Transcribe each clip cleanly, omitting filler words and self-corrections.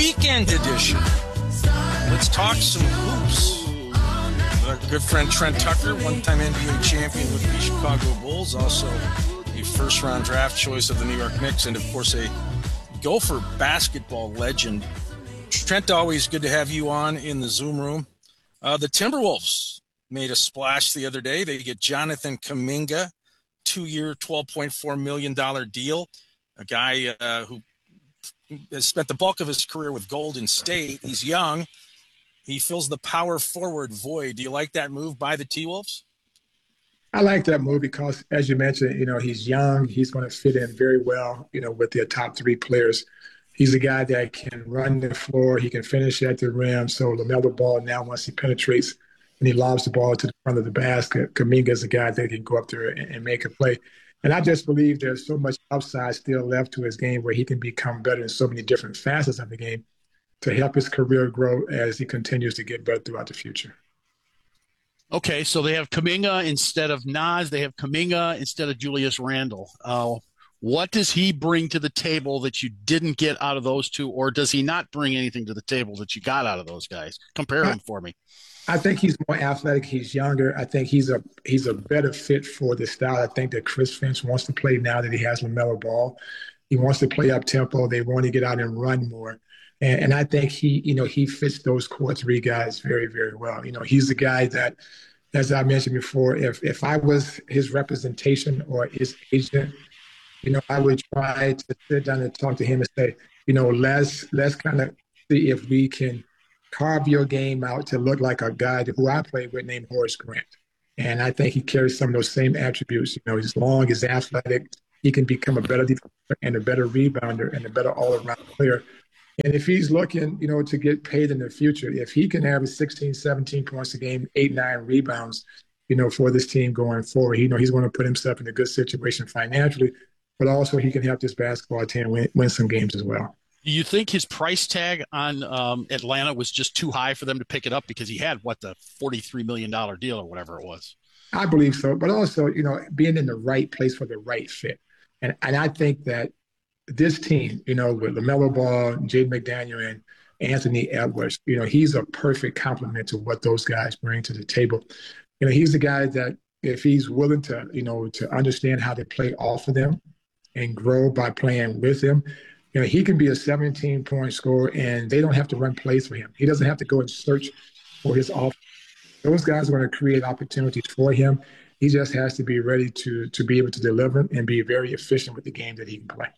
weekend edition. Let's talk some hoops. With our good friend Trent Tucker, one-time NBA champion with the Chicago Bulls, also a first-round draft choice of the New York Knicks, and of course a Gopher basketball legend. Trent, always good to have you on in the Zoom room. The Timberwolves made a splash the other day. They get Jonathan Kuminga, 2-year, $12.4 million deal, a guy who has spent the bulk of his career with Golden State. He's young. He fills the power forward void. Do you like that move by the T-Wolves? I like that move because, as you mentioned, he's young. He's going to fit in very well, with their top three players. He's a guy that can run the floor. He can finish at the rim. So LaMelo Ball now, once he penetrates and he lobs the ball to the front of the basket, Kuminga is a guy that can go up there and make a play. And I just believe there's so much upside still left to his game where he can become better in so many different facets of the game to help his career grow as he continues to get better throughout the future. Okay, so they have Kuminga instead of Naz. They have Kuminga instead of Julius Randle. What does he bring to the table that you didn't get out of those two, or does he not bring anything to the table that you got out of those guys? Compare him for me. I think he's more athletic. He's younger. I think he's a better fit for the style. I think that Chris Finch wants to play now that he has LaMelo Ball. He wants to play up tempo. They want to get out and run more. And I think he fits those core three guys very, very well. He's the guy that, as I mentioned before, if I was his representation or his agent, I would try to sit down and talk to him and say, let's kind of see if we can carve your game out to look like a guy who I played with named Horace Grant. And I think he carries some of those same attributes. He's long, he's athletic. He can become a better defender and a better rebounder and a better all-around player. And if he's looking, to get paid in the future, if he can average 16, 17 points a game, 8, 9 rebounds, for this team going forward, he's going to put himself in a good situation financially, but also he can help this basketball team win some games as well. Do you think his price tag on Atlanta was just too high for them to pick it up because he had, the $43 million deal or whatever it was? I believe so, but also, being in the right place for the right fit. And I think that this team, with LaMelo Ball, Jaden McDaniel, and Anthony Edwards, he's a perfect complement to what those guys bring to the table. He's the guy that if he's willing to, to understand how to play off of them and grow by playing with them, he can be a 17-point scorer and they don't have to run plays for him. He doesn't have to go and search for his offense. Those guys are going to create opportunities for him. He just has to be ready to be able to deliver and be very efficient with the game that he can play.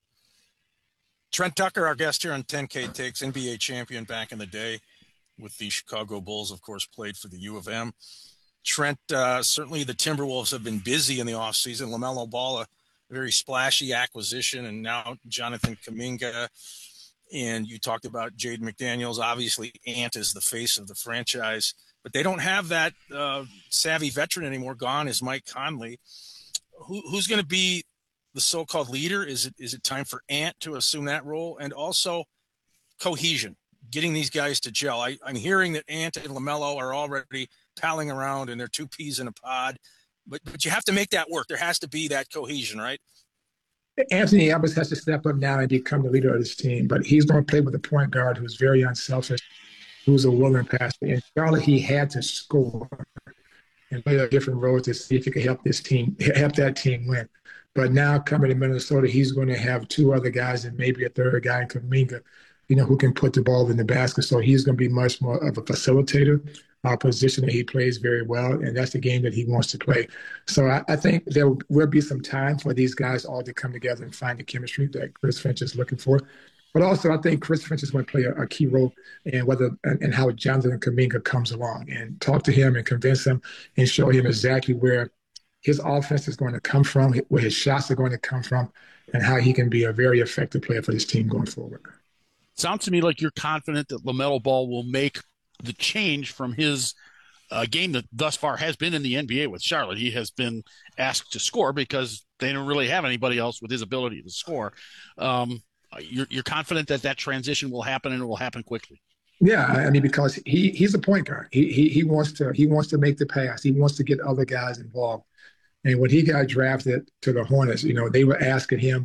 Trent Tucker, our guest here on 10K Takes, NBA champion back in the day with the Chicago Bulls, of course, played for the U of M. Trent, certainly the Timberwolves have been busy in the offseason. LaMelo Ball, a very splashy acquisition, and now Jonathan Kuminga. And you talked about Jaden McDaniels. Obviously, Ant is the face of the franchise, but they don't have that savvy veteran anymore. Gone is Mike Conley. Who's going to be the so-called leader? Is it time for Ant to assume that role? And also cohesion, getting these guys to gel. I'm hearing that Ant and LaMelo are already palling around and they're two peas in a pod, but you have to make that work. There has to be that cohesion, right? Anthony Edwards has to step up now and become the leader of this team, but he's going to play with a point guard who's very unselfish, who's a willing passer. In Charlotte, he had to score and play a different role to see if he could help that team win. But now coming to Minnesota, he's going to have two other guys and maybe a third guy in Kuminga, who can put the ball in the basket. So he's going to be much more of a facilitator, a position that he plays very well, and that's the game that he wants to play. So I think there will be some time for these guys all to come together and find the chemistry that Chris Finch is looking for. But also I think Chris Finch is going to play a key role in how Jonathan Kuminga comes along, and talk to him and convince him and show him exactly where his offense is going to come from, where his shots are going to come from, and how he can be a very effective player for this team going forward. Sounds to me like you're confident that LaMelo Ball will make the change from his game that thus far has been in the NBA with Charlotte. He has been asked to score because they don't really have anybody else with his ability to score. You're confident that transition will happen and it will happen quickly. Yeah, because he's a point guard. He wants to make the pass. He wants to get other guys involved. And when he got drafted to the Hornets, they were asking him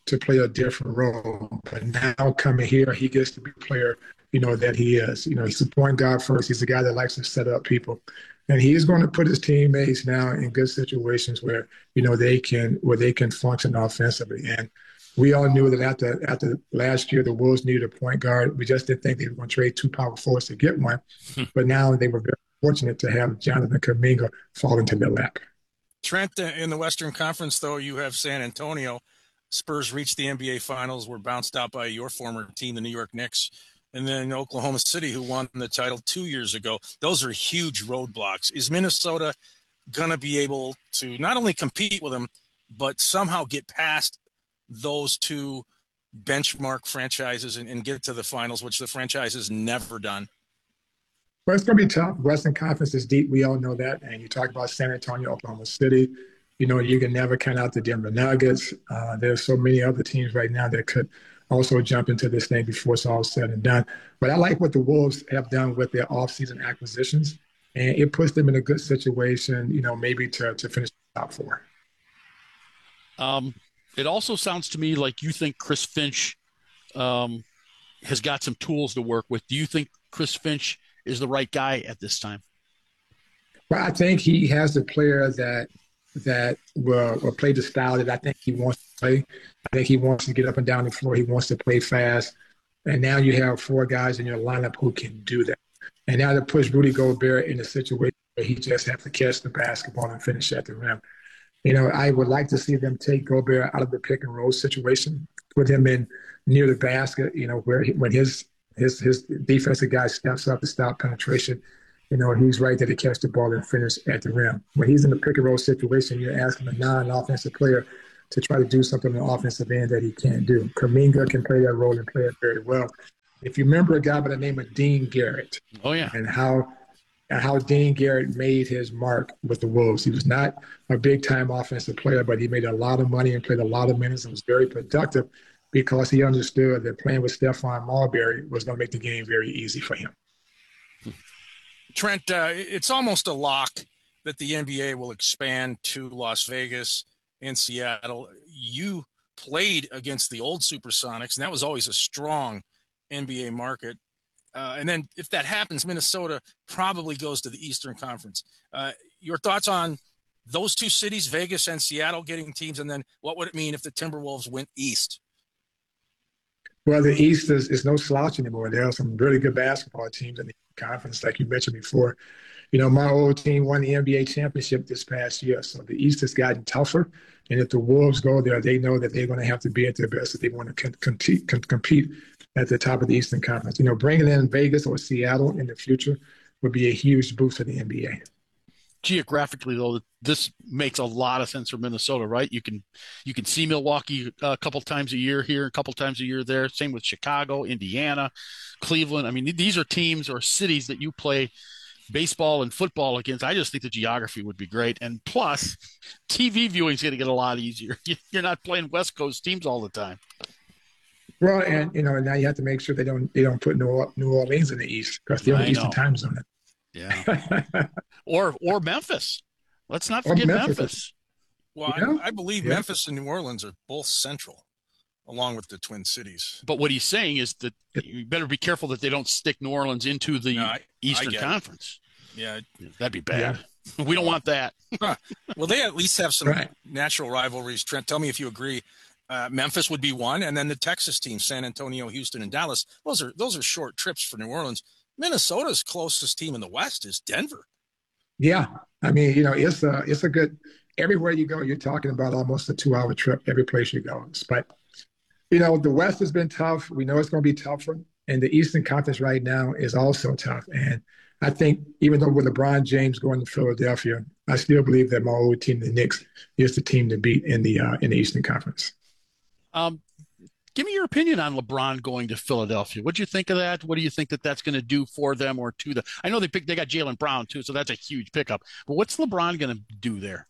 to play a different role. But now coming here, he gets to be a player, that he is. He's a point guard first. He's a guy that likes to set up people. And he's going to put his teammates now in good situations where, they can function offensively. And we all knew that after last year, the Wolves needed a point guard. We just didn't think they were going to trade two power forwards to get one. But now they were very fortunate to have Jonathan Kuminga fall into their lap. Trent, in the Western Conference, though, you have San Antonio. Spurs reached the NBA Finals, were bounced out by your former team, the New York Knicks, and then Oklahoma City, who won the title 2 years ago. Those are huge roadblocks. Is Minnesota going to be able to not only compete with them, but somehow get past those two benchmark franchises and get to the finals, which the franchise has never done? Well, it's going to be tough. Western Conference is deep. We all know that. And you talk about San Antonio, Oklahoma City. You can never count out the Denver Nuggets. There's so many other teams right now that could also jump into this thing before it's all said and done. But I like what the Wolves have done with their offseason acquisitions. And it puts them in a good situation, maybe to finish the top four. It also sounds to me like you think Chris Finch has got some tools to work with. Do you think Chris Finch is the right guy at this time? Well, I think he has the player that will play the style that I think he wants to play. I think he wants to get up and down the floor. He wants to play fast. And now you have four guys in your lineup who can do that. And now to push Rudy Gobert in a situation where he just has to catch the basketball and finish at the rim. I would like to see them take Gobert out of the pick and roll situation, put him in near the basket, when his defensive guy steps up to stop penetration, he's right there to catch the ball and finish at the rim. When he's in the pick and roll situation, you're asking a non-offensive player to try to do something on the offensive end that he can't do. Kuminga can play that role and play it very well. If you remember a guy by the name of Dean Garrett, and how Dean Garrett made his mark with the Wolves. He was not a big-time offensive player, but he made a lot of money and played a lot of minutes and was very productive because he understood that playing with Stephon Marbury was going to make the game very easy for him. Trent, it's almost a lock that the NBA will expand to Las Vegas and Seattle. You played against the old Supersonics, and that was always a strong NBA market. And then if that happens, Minnesota probably goes to the Eastern Conference. Your thoughts on those two cities, Vegas and Seattle, getting teams, and then what would it mean if the Timberwolves went east? Well, the East is no slouch anymore. There are some really good basketball teams in the conference, like you mentioned before. My old team won the NBA championship this past year, so the East has gotten tougher. And if the Wolves go there, they know that they're going to have to be at their best if they want to compete at the top of the Eastern Conference. Bringing in Vegas or Seattle in the future would be a huge boost for the NBA. Geographically, though, this makes a lot of sense for Minnesota, right? You can see Milwaukee a couple times a year here, a couple times a year there. Same with Chicago, Indiana, Cleveland. I mean, these are teams or cities that you play baseball and football against. I just think the geography would be great. And plus, TV viewing is going to get a lot easier. You're not playing West Coast teams all the time. Well, and now you have to make sure they don't put New Orleans in the East because they're on the Eastern time zone. Yeah. or Memphis. Let's not forget Memphis. Well, yeah. I believe Memphis and New Orleans are both central, along with the Twin Cities. But what he's saying is that you better be careful that they don't stick New Orleans into the Eastern Conference. Yeah. That'd be bad. Yeah. We don't want that. Well, they at least have some natural rivalries. Trent, tell me if you agree. Memphis would be one, and then the Texas teams, San Antonio, Houston, and Dallas. Those are short trips for New Orleans. Minnesota's closest team in the West is Denver. Yeah, I mean, it's a good. Everywhere you go, you're talking about almost a 2-hour trip every place you go. But the West has been tough. We know it's going to be tougher, and the Eastern Conference right now is also tough. And I think even though with LeBron James going to Philadelphia, I still believe that my old team, the Knicks, is the team to beat in the Eastern Conference. Give me your opinion on LeBron going to Philadelphia. What do you think of that? What do you think that that's going to do for them or to them? I know they got Jaylen Brown too, so that's a huge pickup. But what's LeBron going to do there?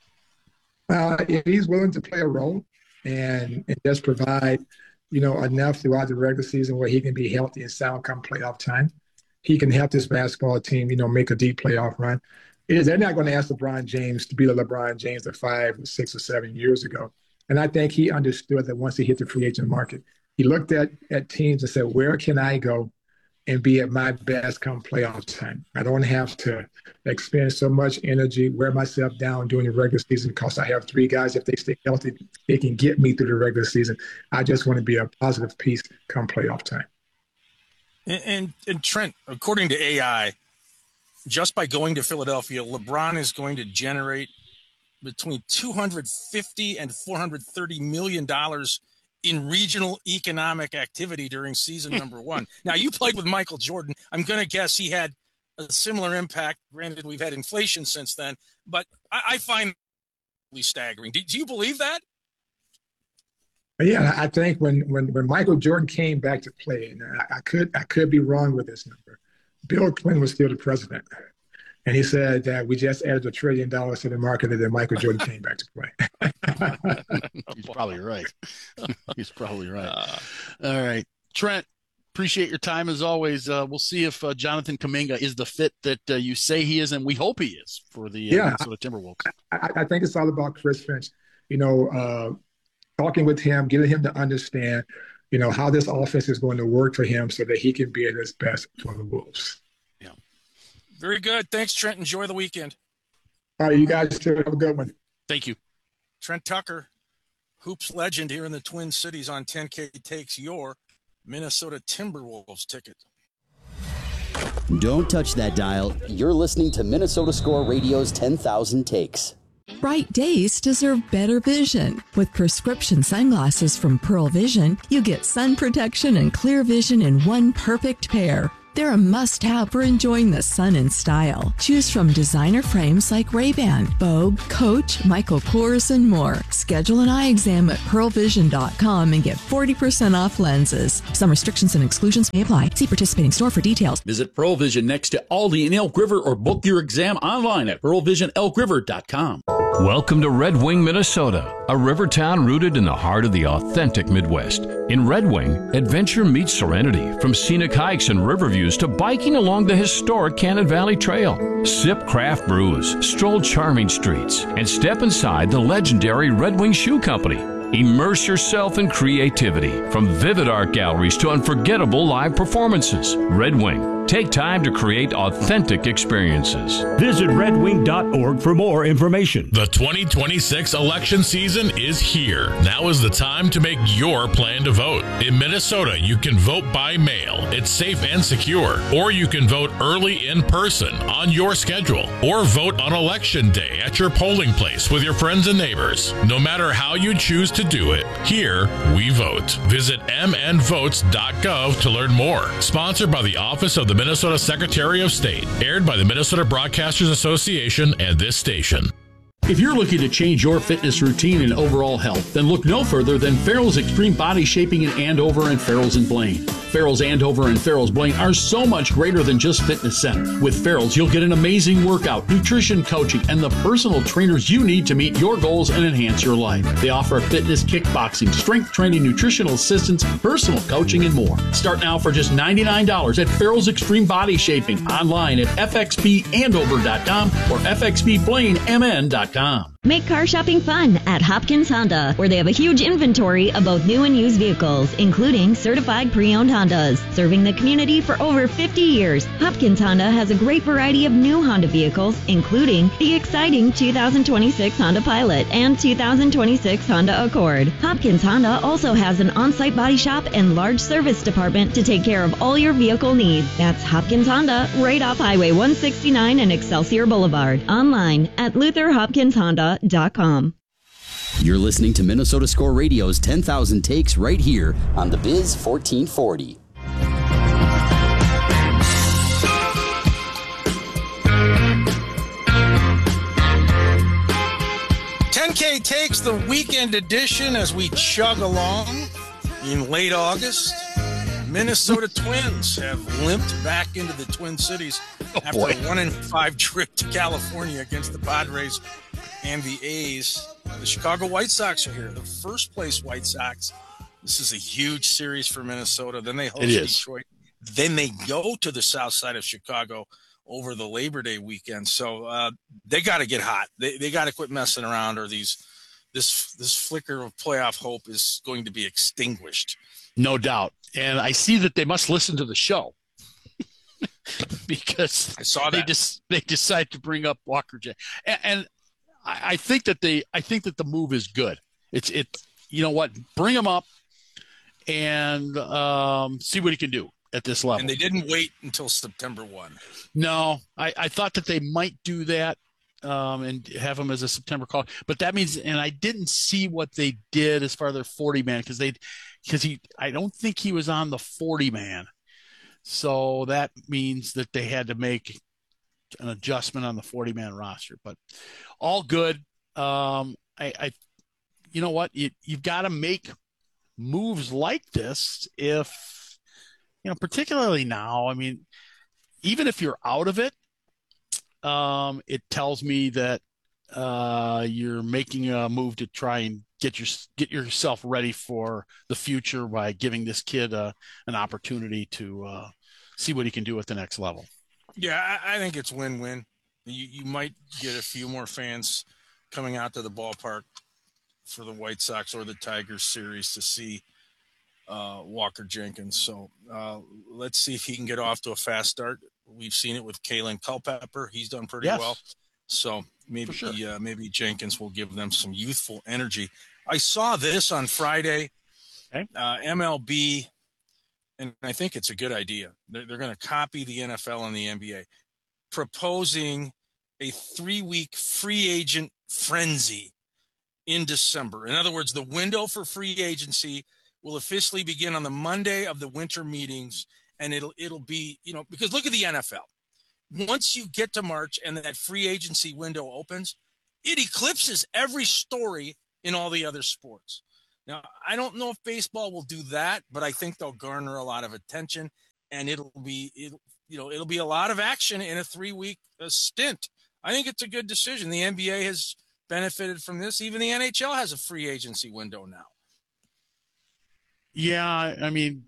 If he's willing to play a role and just provide, enough throughout the regular season where he can be healthy and sound come playoff time, he can help this basketball team, make a deep playoff run. They're not going to ask LeBron James to be the LeBron James of 5 or 6 or 7 years ago. And I think he understood that once he hit the free agent market, he looked at teams and said, where can I go and be at my best come playoff time? I don't have to expend so much energy, wear myself down during the regular season because I have three guys. If they stay healthy, they can get me through the regular season. I just want to be a positive piece come playoff time. And Trent, according to AI, just by going to Philadelphia, LeBron is going to generate between $250 and $430 million in regional economic activity during season number one. Now, you played with Michael Jordan. I'm going to guess he had a similar impact. Granted, we've had inflation since then, but I find it staggering. Do you believe that? Yeah, I think when Michael Jordan came back to play, and I could be wrong with this number, Bill Clinton was still the president. And he said that we just added $1 trillion to the market and then Michael Jordan came back to play. He's probably right. He's probably right. All right. Trent, appreciate your time as always. We'll see if Jonathan Kuminga is the fit that you say he is, and we hope he is for the Minnesota Timberwolves. I think it's all about Chris Finch. Talking with him, getting him to understand, how this offense is going to work for him so that he can be at his best for the Wolves. Yeah. Very good. Thanks, Trent. Enjoy the weekend. All right, you guys too. Have a good one. Thank you. Trent Tucker, hoops legend here in the Twin Cities on 10K takes your Minnesota Timberwolves ticket. Don't touch that dial. You're listening to Minnesota Score Radio's 10,000 Takes. Bright days deserve better vision. With prescription sunglasses from Pearl Vision, you get sun protection and clear vision in one perfect pair. They're a must-have for enjoying the sun in style. Choose from designer frames like Ray-Ban, Vogue, Coach, Michael Kors, and more. Schedule an eye exam at pearlvision.com and get 40% off lenses. Some restrictions and exclusions may apply. See participating store for details. Visit Pearl Vision next to Aldi in Elk River or book your exam online at pearlvisionelkriver.com. Welcome to Red Wing, Minnesota, a river town rooted in the heart of the authentic Midwest. In Red Wing, adventure meets serenity, from scenic hikes and river views to biking along the historic Cannon Valley Trail. Sip craft brews, stroll charming streets, and step inside the legendary Red Wing Shoe Company. Immerse yourself in creativity, from vivid art galleries to unforgettable live performances. Red Wing. Take time to create authentic experiences. Visit redwing.org for more information. The 2026 election season is here. Now is the time to make your plan to vote. In Minnesota, you can vote by mail. It's safe and secure. Or you can vote early in person on your schedule. Or vote on election day at your polling place with your friends and neighbors. No matter how you choose to do it, here we vote. Visit mnvotes.gov to learn more. Sponsored by the Office of the Minnesota Secretary of State. Aired by the Minnesota Broadcasters Association and this station. If you're looking to change your fitness routine and overall health, then look no further than Farrell's Extreme Body Shaping in Andover and Farrell's in Blaine. Farrell's Andover and Farrell's Blaine are so much greater than just fitness centers. With Farrell's, you'll get an amazing workout, nutrition coaching, and the personal trainers you need to meet your goals and enhance your life. They offer fitness, kickboxing, strength training, nutritional assistance, personal coaching, and more. Start now for just $99 at Farrell's Extreme Body Shaping, online at fxbandover.com or fxbblaine.mn.com. Make car shopping fun at Hopkins Honda, where they have a huge inventory of both new and used vehicles, including certified pre-owned Hondas. Serving the community for over 50 years, Hopkins Honda has a great variety of new Honda vehicles, including the exciting 2026 Honda Pilot and 2026 Honda Accord. Hopkins Honda also has an on-site body shop and large service department to take care of all your vehicle needs. That's Hopkins Honda, right off Highway 169 and Excelsior Boulevard. Online at LutherHopkinsHonda.com. You're listening to Minnesota Score Radio's 10,000 Takes right here on the Biz 1440. $10K takes the weekend edition as we chug along in late August. Minnesota Twins have limped back into the Twin Cities after a 1-5 trip to California against the Padres and the A's. The Chicago White Sox are here, the first place White Sox. This is a huge series for Minnesota. Then they host Detroit. Then they go to the south side of Chicago over the Labor Day weekend. So they got to get hot. They got to quit messing around, or these this flicker of playoff hope is going to be extinguished. No doubt. And I see that they must listen to the show because I saw that they decide to bring up Walker J. And I think that the move is good. It's you know what? Bring him up and see what he can do at this level. And they didn't wait until September 1. No, I thought that they might do that and have him as a September call. But that means, and I didn't see what they did as far as their 40-man because I don't think he was on the 40-man. So that means that they had to make an adjustment on the 40-man roster. But all good. You know what? You've got to make moves like this if, you know, particularly now. I mean, even if you're out of it, it tells me that you're making a move to try and get yourself ready for the future by giving this kid an opportunity to see what he can do at the next level. Yeah, I think it's win-win. You might get a few more fans coming out to the ballpark for the White Sox or the Tigers series to see Walker Jenkins. So let's see if he can get off to a fast start. We've seen it with Kalen Culpepper. He's done pretty well. So maybe maybe Jenkins will give them some youthful energy. I saw this on Friday. Okay. MLB, and I think it's a good idea. They're going to copy the NFL and the NBA, proposing a 3-week free agent frenzy in December. In other words, the window for free agency will officially begin on the Monday of the winter meetings, and it'll be, you know, because look at the NFL. Once you get to March and that free agency window opens, it eclipses every story in all the other sports. Now, I don't know if baseball will do that, but I think they'll garner a lot of attention, and it'll be a lot of action in a 3-week stint. I think it's a good decision. The NBA has benefited from this. Even the NHL has a free agency window now. Yeah, I mean,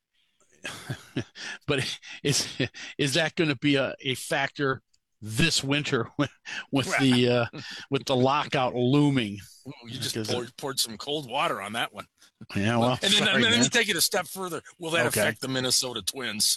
but is that going to be a factor this winter with the lockout looming? Ooh, you just poured some cold water on that one. Yeah, well, and then let me take it a step further. Will that affect the Minnesota Twins?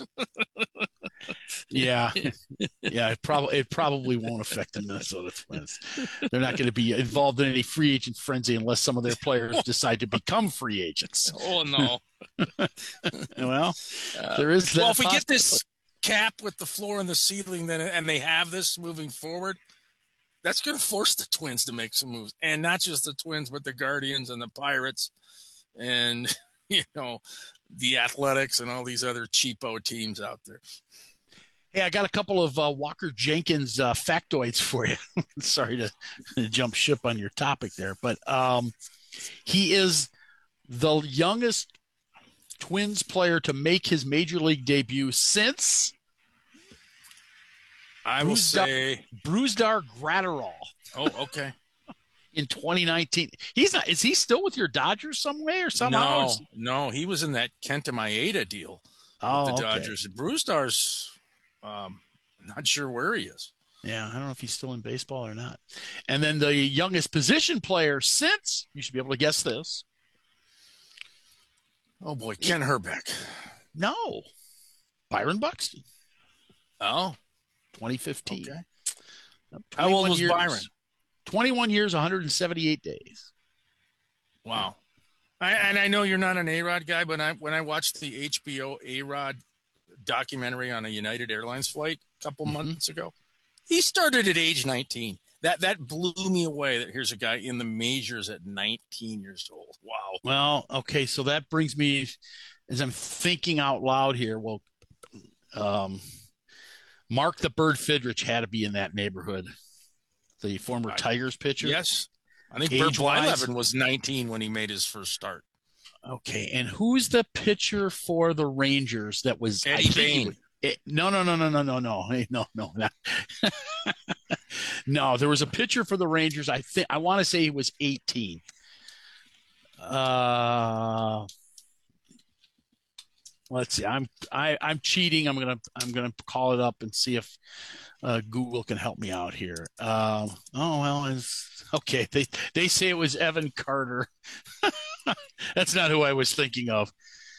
Yeah. It probably won't affect the Minnesota Twins. They're not going to be involved in any free agent frenzy unless some of their players decide to become free agents. Oh no. Well, there is that. Well, if we get this cap with the floor and the ceiling, then and they have this moving forward, that's going to force the Twins to make some moves, and not just the Twins, but the Guardians and the Pirates, and the Athletics and all these other cheapo teams out there. Hey, I got a couple of Walker Jenkins factoids for you. Sorry to jump ship on your topic there, but he is the youngest Twins player to make his major league debut since Brusdar Graterol. Oh, okay. In 2019. Is he still with your Dodgers some way or somehow? No, he was in that Kenta Maeda deal with the Dodgers. Brusdar's not sure where he is. Yeah, I don't know if he's still in baseball or not. And then the youngest position player since, you should be able to guess this. Oh boy, Ken Herbeck. No. Byron Buxton. Oh. 2015. Okay. How old was Byron? 21 years, 178 days. Wow. I know you're not an A-Rod guy, but when I watched the HBO A-Rod documentary on a United Airlines flight a couple months ago, he started at age 19. That blew me away that here's a guy in the majors at 19 years old. Wow. Well, okay, so that brings me, as I'm thinking out loud here, Mark the Bird Fidrich had to be in that neighborhood. The former Tigers pitcher. Yes. I think Bert Blyleven was 19 when he made his first start. Okay, and who's the pitcher for the Rangers that was Eddie Bain? No. No, there was a pitcher for the Rangers. I want to say he was 18. let's see. I'm cheating. I'm gonna call it up and see if Google can help me out here. Okay. They say it was Evan Carter. That's not who I was thinking of.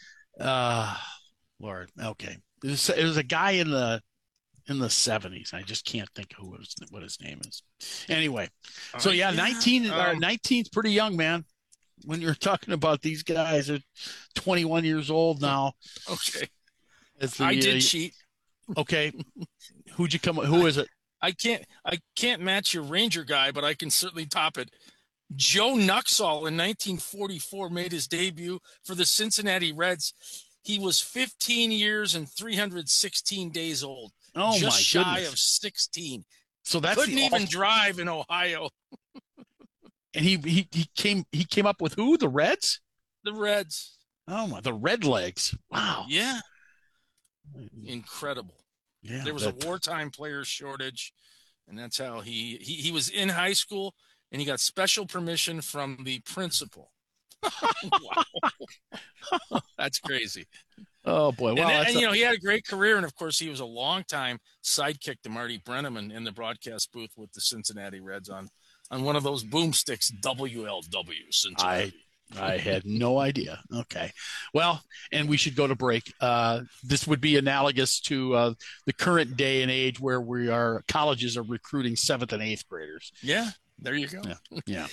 Lord. Okay. It was a guy in the 70s. I just can't think what his name is. Anyway, so 19's pretty young, man. When you're talking about these guys are 21 years old now. Okay. I did cheat. Okay. Who is it? I can't match your Ranger guy, but I can certainly top it. Joe Nuxall in 1944 made his debut for the Cincinnati Reds. He was 15 years and 316 days old. Oh, just my shy goodness. of 16. So that's couldn't even drive in Ohio. And he came up with who? The Reds? The Reds. Oh my, the Redlegs. Wow. Yeah. Incredible. Yeah. There was a wartime player shortage, and that's how he was in high school, and he got special permission from the principal. Wow. That's crazy. Oh boy. Well, and he had a great career, and of course he was a longtime sidekick to Marty Brennaman in the broadcast booth with the Cincinnati Reds on one of those boomsticks, WLW Cincinnati. I had no idea. Okay. Well, and we should go to break. This would be analogous to the current day and age where colleges are recruiting 7th and 8th graders. Yeah, there you go. Yeah.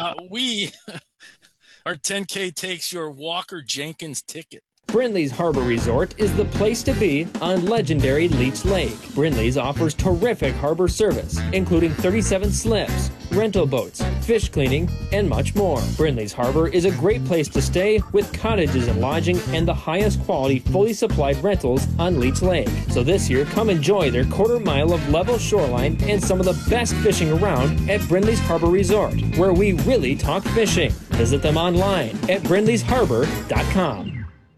Our 10K takes your Walker Jenkins ticket. Brindley's Harbor Resort is the place to be on legendary Leech Lake. Brindley's offers terrific harbor service, including 37 slips, rental boats, fish cleaning, and much more. Brindley's Harbor is a great place to stay with cottages and lodging and the highest quality fully supplied rentals on Leech Lake. So this year, come enjoy their quarter mile of level shoreline and some of the best fishing around at Brindley's Harbor Resort, where we really talk fishing. Visit them online at brindleysharbor.com.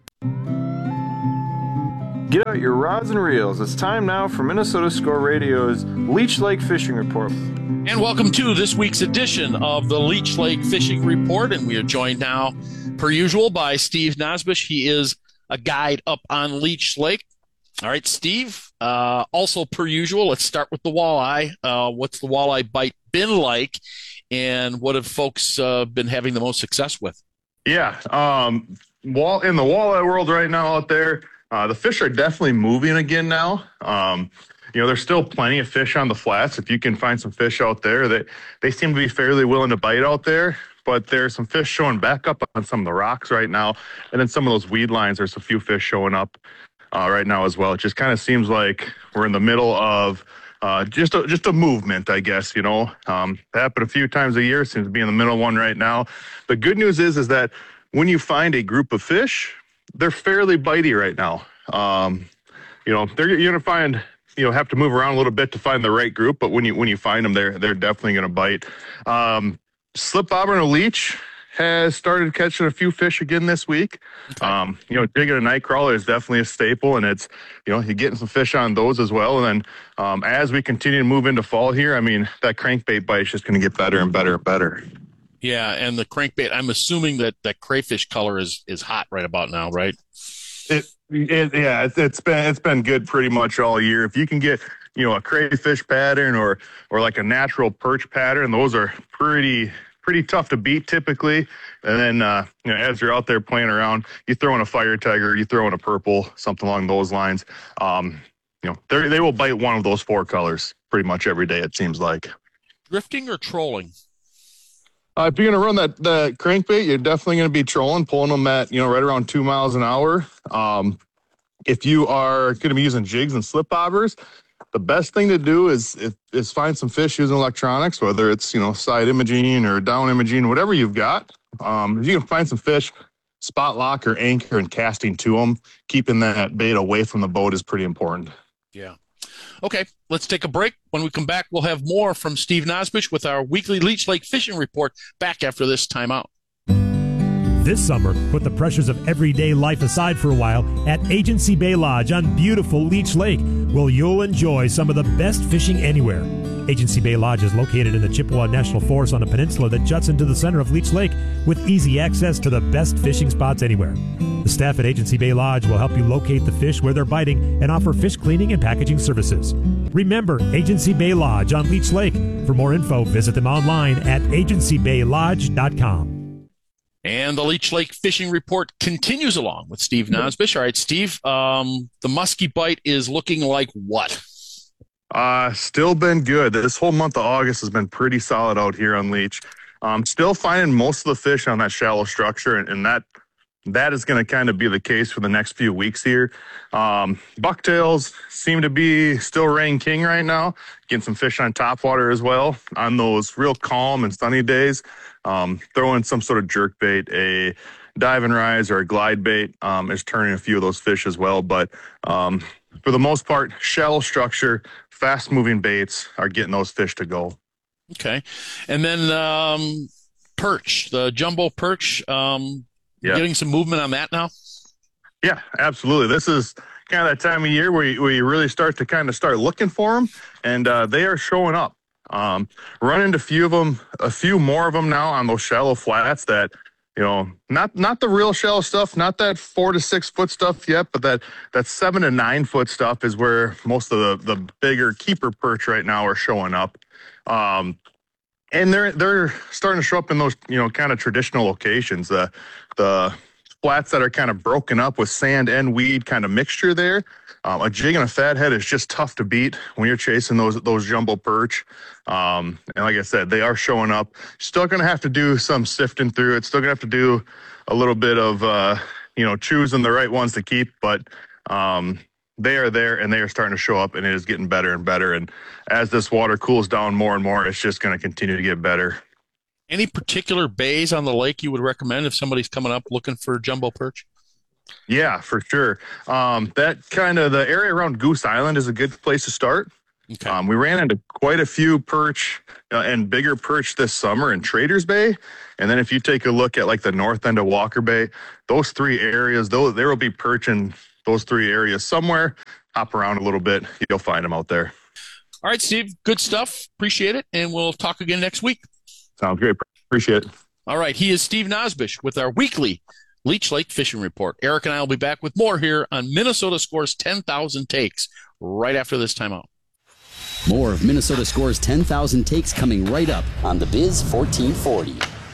Get out your rods and reels. It's time now for Minnesota Score Radio's Leech Lake Fishing Report. And welcome to this week's edition of the Leech Lake Fishing Report. And we are joined now, per usual, by Steve Nosbush. He is a guide up on Leech Lake. All right, Steve, also per usual, let's start with the walleye. What's the walleye bite been like, and what have folks been having the most success with? Yeah, in the walleye world right now out there, the fish are definitely moving again now. There's still plenty of fish on the flats. If you can find some fish out there, they seem to be fairly willing to bite out there. But there's some fish showing back up on some of the rocks right now. And then some of those weed lines, there's a few fish showing up right now as well. It just kind of seems like we're in the middle of just a movement, I guess, That happened a few times a year. Seems to be in the middle of one right now. The good news is that when you find a group of fish, they're fairly bitey right now. You're going to find, have to move around a little bit to find the right group, but when you find them, they're definitely going to bite. Slip bobber and a leech has started catching a few fish again this week. Okay. Jigging a night crawler is definitely a staple, and it's, you're getting some fish on those as well. And then as we continue to move into fall here, that crankbait bite is just going to get better and better and better. Yeah, and the crankbait, I'm assuming that crayfish color is hot right about now, right? It's been good pretty much all year. If you can get, a crayfish pattern or like a natural perch pattern, those are pretty tough to beat typically. And then, as you're out there playing around, you throw in a fire tiger, you throw in a purple, something along those lines. They will bite one of those 4 colors pretty much every day, it seems like. Drifting or trolling? If you're going to run that crankbait, you're definitely going to be trolling, pulling them at, right around 2 miles an hour. If you are going to be using jigs and slip bobbers, the best thing to do is find some fish using electronics, whether it's, side imaging or down imaging, whatever you've got. If you can find some fish, spot lock or anchor and casting to them, keeping that bait away from the boat is pretty important. Yeah. Okay, let's take a break. When we come back, we'll have more from Steve Nosbush with our weekly Leech Lake Fishing Report back after this timeout. This summer, put the pressures of everyday life aside for a while at Agency Bay Lodge on beautiful Leech Lake, where you'll enjoy some of the best fishing anywhere. Agency Bay Lodge is located in the Chippewa National Forest on a peninsula that juts into the center of Leech Lake with easy access to the best fishing spots anywhere. The staff at Agency Bay Lodge will help you locate the fish where they're biting and offer fish cleaning and packaging services. Remember Agency Bay Lodge on Leech Lake. For more info, visit them online at agencybaylodge.com. And the Leech Lake Fishing Report continues along with Steve Nosbish. All right, Steve, the muskie bite is looking like what? Still been good. This whole month of August has been pretty solid out here on Leech. Still finding most of the fish on that shallow structure, and that is going to kind of be the case for the next few weeks here. Bucktails seem to be still reigning king right now, getting some fish on topwater as well on those real calm and sunny days. Throwing some sort of jerk bait, a dive and rise or a glide bait is turning a few of those fish as well. But for the most part, shallow structure, fast moving baits are getting those fish to go. Okay. And then perch, the jumbo perch, getting some movement on that now? Yeah, absolutely. This is kind of that time of year where you really start looking for them, and they are showing up. Run into a few more of them now on those shallow flats that, not the real shallow stuff, not that 4 to 6 foot stuff yet, but that 7 to 9 foot stuff is where most of the bigger keeper perch right now are showing up. And they're starting to show up in those, kind of traditional locations, the flats that are kind of broken up with sand and weed kind of mixture there. A jig and a fathead is just tough to beat when you're chasing those jumbo perch. And like I said, they are showing up. Still going to have to do some sifting through it. Still going to have to do a little bit of, choosing the right ones to keep. But they are there, and they are starting to show up, and it is getting better and better. And as this water cools down more and more, it's just going to continue to get better. Any particular bays on the lake you would recommend if somebody's coming up looking for jumbo perch? Yeah, for sure. That kind of the area around Goose Island is a good place to start. Okay. We ran into quite a few perch and bigger perch this summer in Traders Bay. And then if you take a look at like the north end of Walker Bay, those 3 areas, there will be perch in those 3 areas somewhere. Hop around a little bit. You'll find them out there. All right, Steve, good stuff. Appreciate it. And we'll talk again next week. Sounds great. Appreciate it. All right. He is Steve Nosbish with our weekly Leech Lake Fishing Report. Eric and I will be back with more here on Minnesota Scores 10,000 Takes right after this timeout. More of Minnesota Scores 10,000 Takes coming right up on the Biz 1440.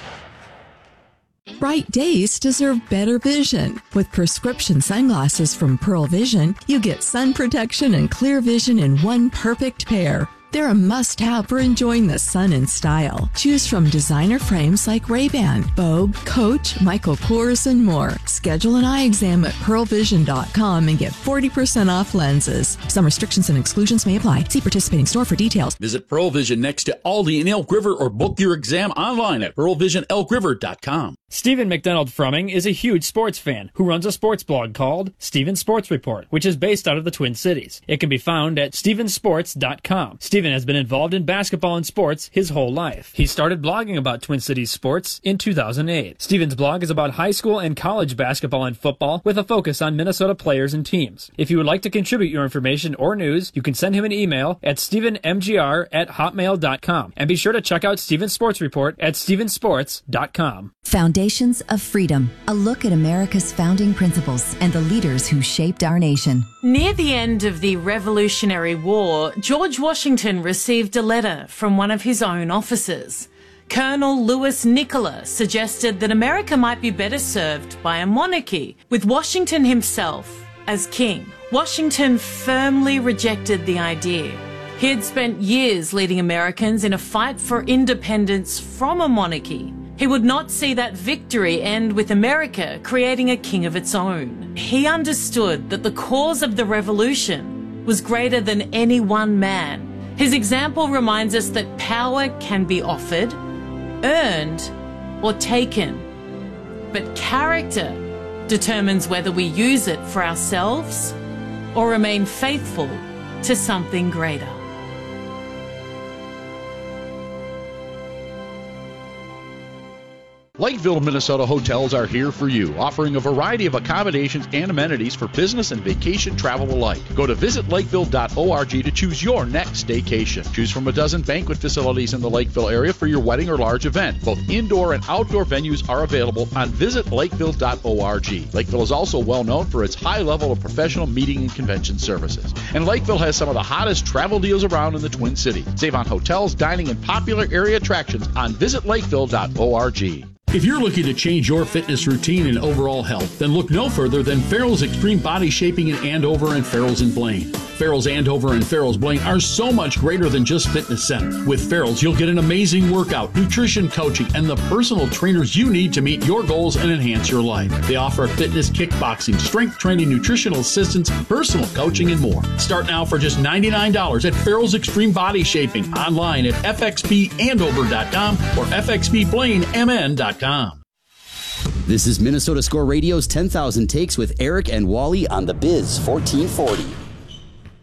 Bright days deserve better vision. With prescription sunglasses from Pearl Vision, you get sun protection and clear vision in one perfect pair. They're a must-have for enjoying the sun in style. Choose from designer frames like Ray-Ban, Vogue, Coach, Michael Kors, and more. Schedule an eye exam at pearlvision.com and get 40% off lenses. Some restrictions and exclusions may apply. See participating store for details. Visit Pearl Vision next to Aldi in Elk River or book your exam online at pearlvisionelkriver.com. Stephen McDonald Frumming is a huge sports fan who runs a sports blog called Stephen Sports Report, which is based out of the Twin Cities. It can be found at stephensports.com. Stephen has been involved in basketball and sports his whole life. He started blogging about Twin Cities sports in 2008. Stephen's blog is about high school and college basketball and football with a focus on Minnesota players and teams. If you would like to contribute your information or news, you can send him an email at stephenmgr@hotmail.com. And be sure to check out Stephen's Sports Report at stephensports.com. Foundations of Freedom, a look at America's founding principles and the leaders who shaped our nation. Near the end of the Revolutionary War, George Washington received a letter from one of his own officers. Colonel Louis Nicola suggested that America might be better served by a monarchy, with Washington himself as king. Washington firmly rejected the idea. He had spent years leading Americans in a fight for independence from a monarchy. He would not see that victory end with America creating a king of its own. He understood that the cause of the revolution was greater than any one man. His example reminds us that power can be offered, earned, or taken. But character determines whether we use it for ourselves or remain faithful to something greater. Lakeville, Minnesota hotels are here for you, offering a variety of accommodations and amenities for business and vacation travel alike. Go to visitlakeville.org to choose your next staycation. Choose from a dozen banquet facilities in the Lakeville area for your wedding or large event. Both indoor and outdoor venues are available on visitlakeville.org. Lakeville is also well known for its high level of professional meeting and convention services. And Lakeville has some of the hottest travel deals around in the Twin Cities. Save on hotels, dining, and popular area attractions on visitlakeville.org. If you're looking to change your fitness routine and overall health, then look no further than Farrell's Extreme Body Shaping in Andover and Farrell's in Blaine. Farrell's Andover and Farrell's Blaine are so much greater than just fitness center. With Farrell's, you'll get an amazing workout, nutrition coaching, and the personal trainers you need to meet your goals and enhance your life. They offer fitness, kickboxing, strength training, nutritional assistance, personal coaching, and more. Start now for just $99 at Farrell's Extreme Body Shaping, online at fxbandover.com or fxbblaine.mn.com. This is Minnesota Score Radio's 10,000 Takes with Eric and Wally on the Biz 1440.